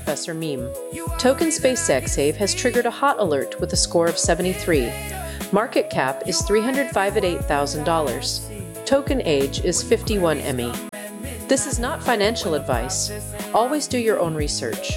Professor Meme. Token Space SegSave has triggered a hot alert with a score of 73. Market cap is $305 at $8,000. Token age is 51 ME. This is not financial advice. Always do your own research.